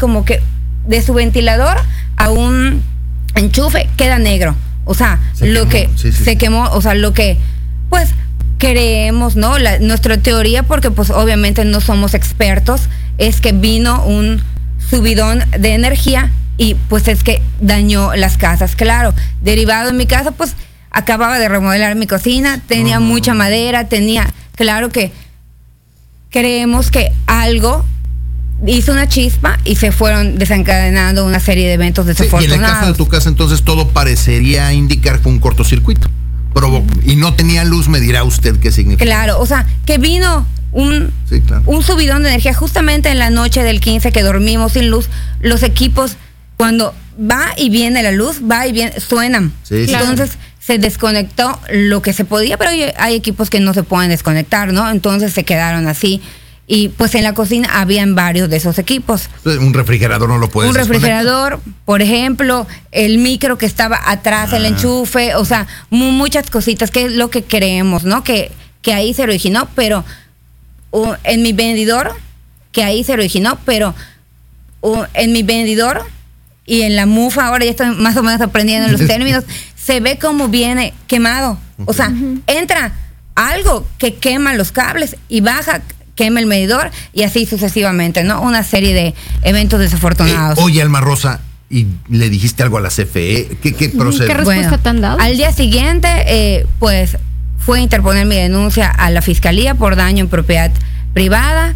como que de su ventilador a un enchufe queda negro. O sea, se quemó, o sea, lo que pues creemos, ¿no? Nuestra teoría, porque pues obviamente no somos expertos, es que vino un subidón de energía y pues es que dañó las casas. Claro, derivado en mi casa, pues acababa de remodelar mi cocina, tenía mucha madera, claro que creemos que algo hizo una chispa y se fueron desencadenando una serie de eventos desafortunados. Y en la casa de tu casa entonces todo parecería indicar que fue un cortocircuito. Y no tenía luz, me dirá usted qué significa. Claro, o sea, que vino un subidón de energía justamente en la noche del 15 que dormimos sin luz. Los equipos, cuando va y viene la luz, va y viene, suenan. Entonces se desconectó lo que se podía, pero hay equipos que no se pueden desconectar, ¿no? Entonces se quedaron así. Y pues en la cocina habían varios de esos equipos. Un refrigerador no lo puedes Un refrigerador, por ejemplo, el micro que estaba atrás, el enchufe, o sea, muchas cositas, que es lo que creemos, ¿no? Que ahí se originó, pero en mi vendidor, en mi vendidor y en la mufa, ahora ya estoy más o menos aprendiendo los términos, se ve como viene quemado. O sea, entra algo que quema los cables y baja, quema el medidor y así sucesivamente, ¿no? Una serie de eventos desafortunados. Oye, Alma Rosa, ¿y le dijiste algo a la CFE? ¿Qué procede? ¿Qué respuesta te han dado? Al día siguiente, pues, fue a interponer mi denuncia a la Fiscalía por daño en propiedad privada.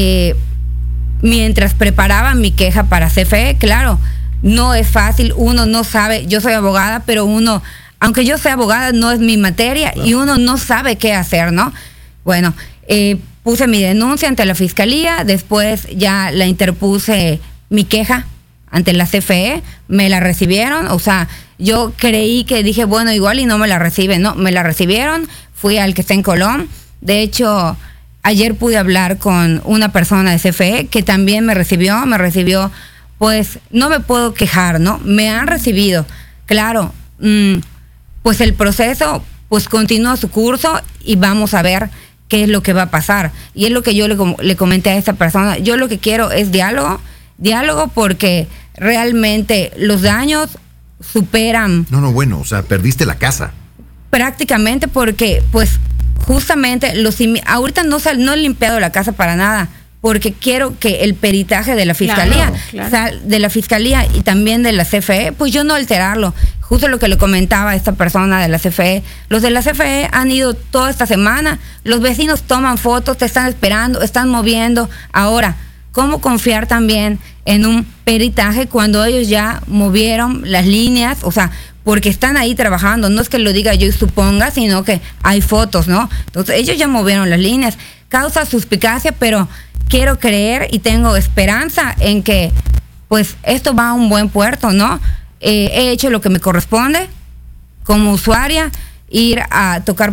Mientras preparaba mi queja para CFE, claro, no es fácil, uno no sabe, yo soy abogada, pero aunque yo sea abogada, no es mi materia, y uno no sabe qué hacer, ¿no? Bueno, puse mi denuncia ante la Fiscalía, después ya la interpuse mi queja ante la CFE, me la recibieron, o sea, yo creí que dije, bueno, igual y no me la reciben, no, me la recibieron, fui al que está en Colón, de hecho, ayer pude hablar con una persona de CFE que también me recibió, pues no me puedo quejar, ¿no? Me han recibido, claro, pues el proceso pues continúa su curso y vamos a ver qué es lo que va a pasar. Y es lo que yo le comenté a esta persona. Yo lo que quiero es diálogo porque realmente los daños superan. Bueno, o sea, perdiste la casa. Prácticamente porque, pues, justamente, ahorita no he limpiado la casa para nada, porque quiero que el peritaje de la Fiscalía, de la Fiscalía y también de la CFE, pues yo no alterarlo. Justo lo que le comentaba a esta persona de la CFE. Los de la CFE han ido toda esta semana, los vecinos toman fotos, te están esperando, están moviendo. Ahora, ¿cómo confiar también en un peritaje cuando ellos ya movieron las líneas? O sea, porque están ahí trabajando, no es que lo diga yo y suponga, sino que hay fotos, ¿no? Entonces, ellos ya movieron las líneas. Causa suspicacia, pero quiero creer y tengo esperanza en que, pues, esto va a un buen puerto, ¿no? He hecho lo que me corresponde como usuaria, ir a tocar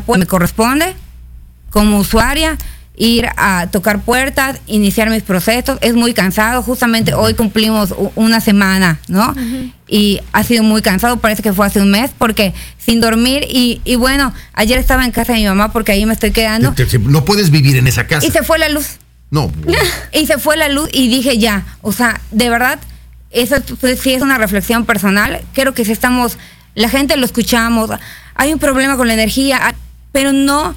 puertas, iniciar mis procesos. Es muy cansado, justamente hoy cumplimos una semana, ¿no? Y ha sido muy cansado, parece que fue hace un mes, porque sin dormir y bueno, ayer estaba en casa de mi mamá porque ahí me estoy quedando. No puedes vivir en esa casa. Y se fue la luz. No. Y se fue la luz y dije ya, o sea, de verdad, eso sí es una reflexión personal. Creo que si la gente lo escuchamos, hay un problema con la energía, pero no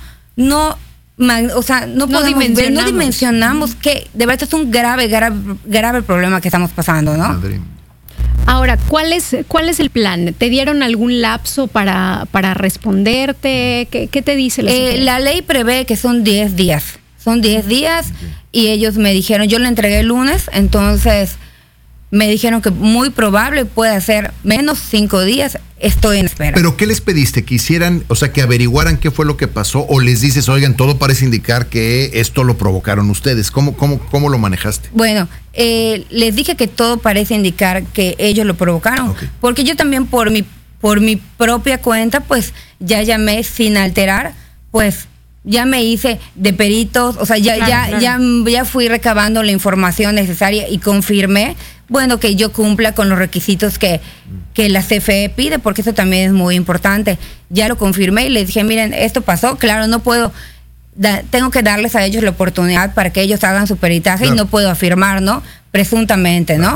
dimensionamos que de verdad es un grave problema que estamos pasando, ¿no? Madre. Ahora, ¿cuál es el plan? ¿Te dieron algún lapso para responderte? ¿Qué te dice la ley prevé que son 10 días. Son 10 días y ellos me dijeron, yo le entregué el lunes, entonces me dijeron que muy probable puede ser menos 5 días. Estoy en espera. ¿Pero qué les pediste? ¿Que hicieran, o sea, que averiguaran qué fue lo que pasó? ¿O les dices, oigan, todo parece indicar que esto lo provocaron ustedes? ¿Cómo lo manejaste? Bueno, les dije que todo parece indicar que ellos lo provocaron. Okay. Porque yo también por mi propia cuenta, pues ya llamé sin alterar, pues ya me hice de peritos, o sea, ya fui recabando la información necesaria y confirmé, bueno, que yo cumpla con los requisitos que la CFE pide, porque eso también es muy importante. Ya lo confirmé y les dije, miren, esto pasó, claro, no puedo, tengo que darles a ellos la oportunidad para que ellos hagan su peritaje, claro. Y no puedo afirmar, ¿no? Presuntamente, ¿no?